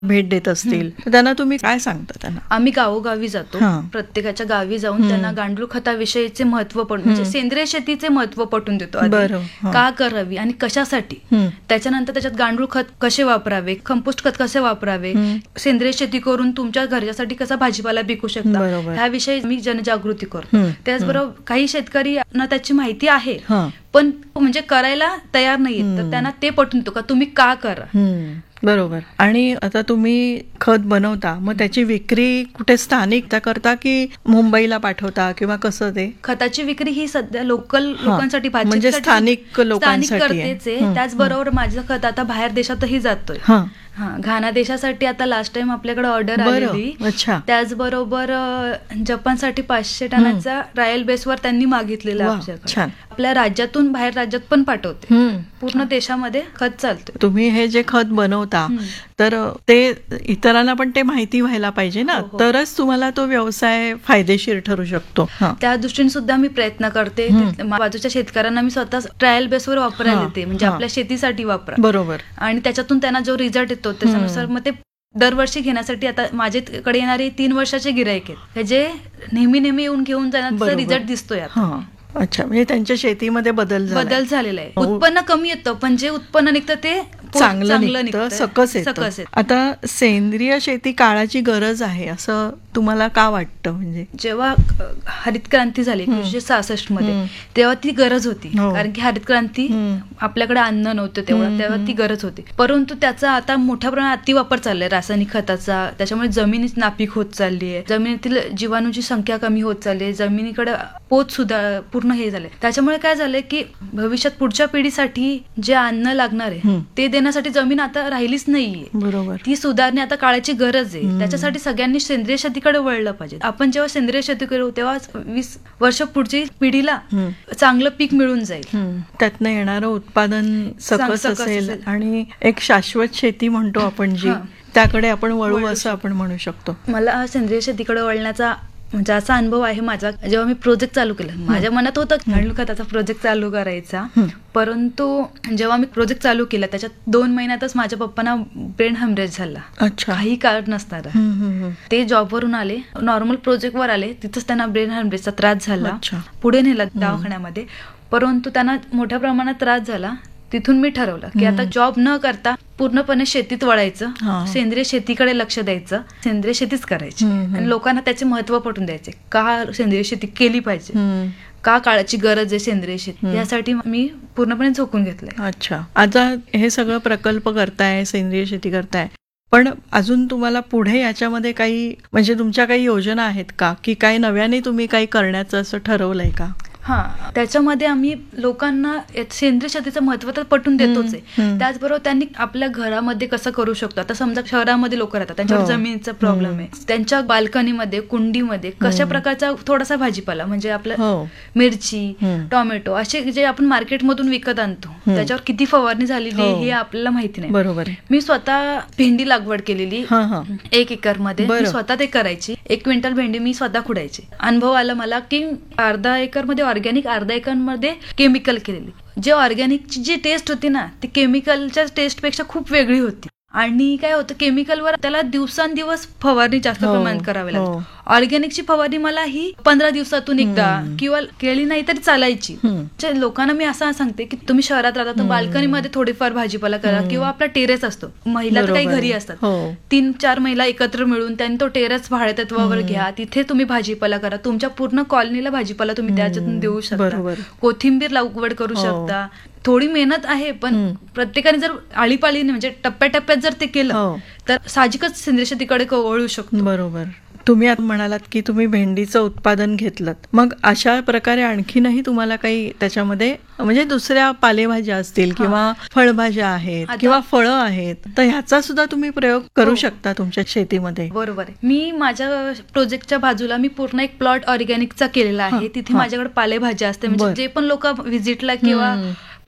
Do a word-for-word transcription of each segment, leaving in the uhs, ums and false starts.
भेट देत असतील तर त्यांना तुम्ही काय सांगता? त्यांना आम्ही गावोगावी जातो, प्रत्येकाच्या गावी जाऊन त्यांना गांडूळ खताविषयीचे महत्व पटून म्हणजे सेंद्रिय शेतीचे महत्व पटून देतो, का करावी आणि कशासाठी. त्याच्यानंतर त्याच्यात गांडूळ खत कसे वापरावे, कंपोस्ट खत कसे वापरावे, सेंद्रिय शेती करून तुमच्या घरच्यासाठी कसा भाजीपाला पिकू शकता ह्याविषयी मी जनजागृती करतो. त्याचबरोबर काही शेतकरी ना त्याची माहिती आहे पण म्हणजे करायला तयार नाहीये, तर त्यांना ते पटून देतो का तुम्ही का करा. बरोबर. आणि आता तुम्ही खत बनवता, मग त्याची विक्री कुठे स्थानिक करता की मुंबईला पाठवता किंवा कसं? ते खताची विक्री ही सध्या लोकल लोकांसाठी म्हणजे स्थानिक लोकांसाठी करतेच आहे. त्याचबरोबर माझं खत आता बाहेर देशातही जातोय. हा, घाना देशासाठी आता लास्ट टाइम आपल्याकडे ऑर्डर आलेली. त्याचबरोबर जपानसाठी पाचशे टनाचा ट्रायल बेसवर त्यांनी मागितलेला आपल्याकडे. आपल्या राज्यातून बाहेर राज्यात पण पाठवते, पूर्ण देशामध्ये खत चालतं. तुम्ही हे जे खत बनवता तर ते इतरांना पण ते माहिती व्हायला पाहिजे ना, तरच तुम्हाला तो व्यवसाय फायदेशीर ठरू शकतो. त्या दृष्टीने सुद्धा मी प्रयत्न करते. बाजूच्या शेतकऱ्यांना मी स्वतः ट्रायल बेसवर वापरायला देते, म्हणजे आपल्या शेतीसाठी वापरा. बरोबर. आणि त्याच्यातून त्यांना जो रिझल्ट येतो त्याच्यानुसार मग ते दरवर्षी घेण्यासाठी आता माझ्याकडे येणारे तीन वर्षाचे गिराईक आहेत, जे नेहमी नेहमी येऊन घेऊन जाण्याचा रिझल्ट दिसतोय आता. अच्छा, म्हणजे त्यांच्या शेतीमध्ये बदल बदल झालेला आहे. उत्पन्न कमी येतं पण जे उत्पन्न निघतं ते चांगलं निघतं, सकस येतं. आता सेंद्रिय शेती काळाची गरज आहे असं तुम्हाला का वाटतं? म्हणजे जेव्हा हरित क्रांती झाली एकोणीसशे सहासष्ट मध्ये तेव्हा ती गरज होती, कारण की हरित क्रांती आपल्याकडे अन्न नव्हतं तेव्हा, तेव्हा ती गरज होती. परंतु त्याचा आता मोठ्या प्रमाणात अतिवापर चाललाय रासायनिक खताचा. त्याच्यामुळे जमिनी नापीक होत चालली आहे, जमिनीतील जीवाणूची संख्या कमी होत चालली आहे, जमिनीकडे पोत सुद्धा पूर्ण हे झालंय. त्याच्यामुळे काय झालंय की भविष्यात पुढच्या पिढीसाठी जे अन्न लागणार आहे ते देण्यासाठी जमीन आता राहिलीच नाहीये. बरोबर. ती सुधारणे आता काळाची गरज आहे. त्याच्यासाठी सगळ्यांनी सेंद्रिय शेतीकडे वळलं पाहिजे. आपण जेव्हा सेंद्रिय शेती करू तेव्हा वीस वर्ष पुढची पिढीला चांगलं पीक मिळून जाईल, त्यातनं येणारं उत्पादन सकस असेल आणि एक शाश्वत शेती म्हणतो आपण जी, त्याकडे आपण वळू असं आपण म्हणू शकतो. मला सेंद्रिय शेतीकडे वळण्याचा म्हणजे असा अनुभव आहे माझा. जेव्हा मी प्रोजेक्ट चालू केला, माझ्या मनात होतं गांडूळ खताचा प्रोजेक्ट चालू करायचा, परंतु जेव्हा मी प्रोजेक्ट चालू केला त्याच्यात दोन महिन्यातच माझ्या पप्पांना ब्रेन हॅमरेज झाला. काही कारण नसणारा. ते जॉबवरून आले, नॉर्मल प्रोजेक्टवर आले, तिथंच त्यांना ब्रेन हॅमरेजचा त्रास झाला. पुढे नेला दवाखान्यामध्ये, परंतु त्यांना मोठ्या प्रमाणात त्रास झाला. तिथून मी ठरवलं की आता जॉब न करता पूर्णपणे शेतीत वळायचं, सेंद्रिय शेतीकडे लक्ष द्यायचं, सेंद्रिय शेतीच करायची आणि लोकांना त्याचे महत्व पटवून द्यायचे, का सेंद्रिय शेती केली पाहिजे, का काळाची गरज आहे सेंद्रिय शेती, यासाठी मी पूर्णपणे झोकून घेतलंय. अच्छा, आता हे सगळं प्रकल्प करताय, सेंद्रिय शेती करताय, पण अजून तुम्हाला पुढे याच्यामध्ये काही म्हणजे तुमच्या काही योजना आहेत का, की काही नव्याने तुम्ही काही करण्याचं असं ठरवलंय का? हा, त्याच्यामध्ये आम्ही लोकांना सेंद्रिय शेतीचं महत्व तर पटवून देतोच आहे, त्याचबरोबर त्यांनी आपल्या घरामध्ये कसं करू शकतो. आता समजा शहरामध्ये लोक राहतात, त्यांच्यावर जमिनीचा प्रॉब्लेम आहे, त्यांच्या बाल्कनीमध्ये कुंडीमध्ये कशा प्रकारचा थोडासा भाजीपाला म्हणजे आपलं मिरची, टोमॅटो असे जे आपण मार्केटमधून विकत आणतो त्याच्यावर किती फवारणी झालेली हे आपल्याला माहिती नाही. बरोबर. मी स्वतः भेंडी लागवड केलेली एक एकर मध्ये, मी स्वतः ते करायची. एक क्विंटल भेंडी मी स्वतः खुडायची. अनुभव आला मला की अर्धा एकर मध्ये ऑर्गॅनिक, अर्धा एकर मध्ये केमिकल केलेली. जे ऑर्गॅनिकची जी टेस्ट होती ना ती केमिकलच्या टेस्ट पेक्षा खूप वेगळी होती. आणि काय होतं, केमिकलवर त्याला दिवसांदिवस फवारणी जास्त प्रमाणात करावी लागते. ऑर्गॅनिकची फवारणी मला ही पंधरा दिवसातून एकदा किंवा केली नाही तरी चालायची. लोकांना मी असं सांगते की तुम्ही शहरात राहता तर बाल्कनीमध्ये थोडीफार भाजीपाला करा, किंवा आपला टेरेस असतो, महिला तर काही घरी असतात, तीन चार महिला एकत्र मिळून त्यांनी तो टेरेस भाड्यातत्वावर घ्या, तिथे तुम्ही भाजीपाला करा. तुमच्या पूर्ण कॉलनीला भाजीपाला तुम्ही त्याच्यातून देऊ शकता. कोथिंबीर लागवड करू शकता. थोडी मेहनत आहे पण प्रत्येकाने जर आळीपाळीने म्हणजे टप्प्याटप्प्यात जर ते केलं तर साहजिकच सेंद्रिय शेतीकडे वळू शकतो. बरोबर. तुम्ही आता म्हणालात की तुम्ही भेंडीचं उत्पादन घेतलं, मग अशा प्रकारे आणखीनही तुम्हाला काही त्याच्यामध्ये म्हणजे दुसऱ्या पालेभाज्या असतील किंवा फळभाज्या आहेत किंवा फळं आहेत, तर ह्याचा सुद्धा तुम्ही प्रयोग करू शकता तुमच्या शेतीमध्ये. बरोबर आहे. मी माझ्या प्रोजेक्टच्या बाजूला मी पूर्ण एक प्लॉट ऑर्गॅनिकचा केलेला आहे. तिथे माझ्याकडे पालेभाज्या असते, म्हणजे जे पण लोक व्हिजिटला किंवा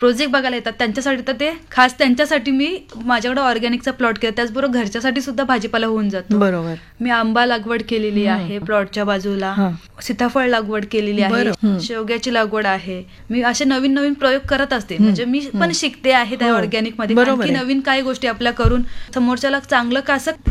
प्रोजेक्ट बघायला येतात त्यांच्यासाठी तर ते खास त्यांच्यासाठी मी माझ्याकडे ऑर्गॅनिकचा प्लॉट केला. त्याचबरोबर घरच्यासाठी सुद्धा भाजीपाला होऊन जातो. बरोबर. मी आंबा लागवड केलेली आहे प्लॉटच्या बाजूला, सीताफळ लागवड केलेली आहे, शेवग्याची लागवड आहे. मी असे नवीन नवीन प्रयोग करत असते. म्हणजे मी पण शिकते आहे त्या ऑर्गॅनिक मध्ये, नवीन काही गोष्टी आपल्या करून समोरच्याला चांगलं कसं